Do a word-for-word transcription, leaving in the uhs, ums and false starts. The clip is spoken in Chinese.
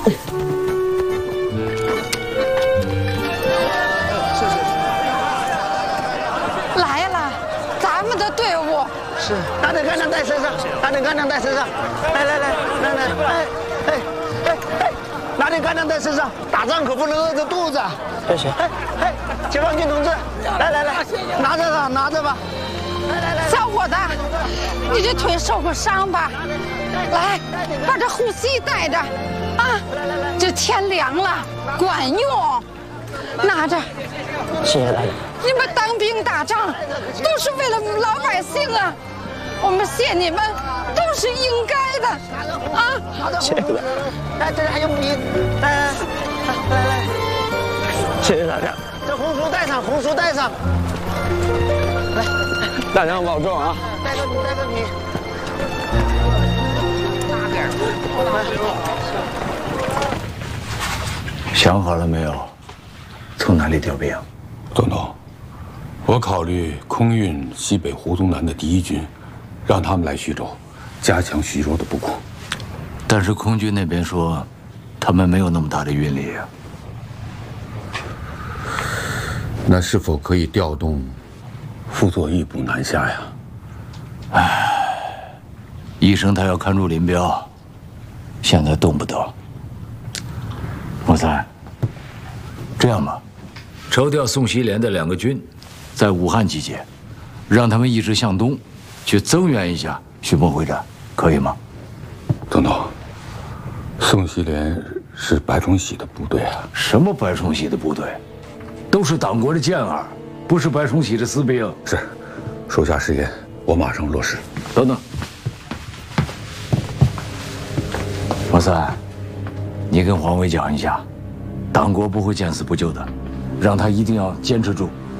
来了，咱们的队伍是，拿点干粮带身上，拿点干粮带身上。来来来来来，哎哎哎哎，拿点干粮带身上，打仗可不能饿着肚子。谢谢。哎哎，解放军同志，来来来，拿着吧，拿着吧。来来来， 小伙子，你这腿受过伤吧？来，把这护膝带着，啊，这天凉了，管用。拿着。 谢谢大家。 你们当兵打仗都是为了老百姓啊，我们谢你们都是应该的啊！ 谢谢。来，这里还有米，来来来来，谢谢大家。这红薯带上，红薯带上。来，大家保重啊！带个米，带个米。大点儿。 想好了没有？从哪里调兵？ 总统，我考虑空运西北胡宗南的第一军，让他们来徐州，加强徐州的布控。 但是空军那边说，他们没有那么大的运力啊。 那是否可以调动傅作义部南下呀？ 唉，医生他要看住林彪，现在动不得。莫三，这样吧，抽调宋希濂的两个军，在武汉集结，让他们一直向东，去增援一下徐蚌会战，可以吗？ 总统，宋希濂是白崇禧的部队啊。 什么白崇禧的部队？都是党国的健儿，不是白崇禧的私兵。 是，手下誓言，我马上落实。 等等，王三，你跟黄伟讲一下，党国不会见死不救的，让他一定要坚持住，